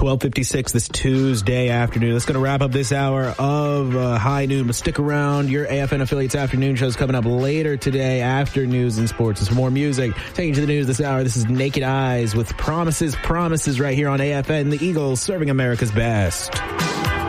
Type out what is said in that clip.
12:56 this Tuesday afternoon. That's going to wrap up this hour of High Noon. But stick around. Your AFN Affiliates afternoon show is coming up later today after news and sports. And some more music. Taking you to the news this hour, this is Naked Eyes with Promises right here on AFN. The Eagles serving America's best.